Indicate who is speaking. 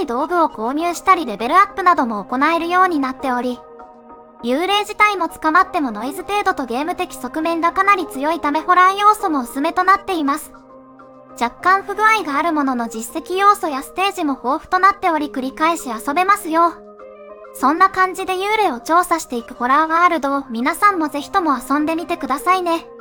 Speaker 1: 道具を購入したりレベルアップなども行えるようになっており、幽霊自体も捕まってもノイズ程度とゲーム的側面がかなり強いためホラー要素も薄めとなっています。若干不具合があるものの実績要素やステージも豊富となっており繰り返し遊べますよ。そんな感じで幽霊を調査していくホラーワールドを皆さんもぜひとも遊んでみてくださいね。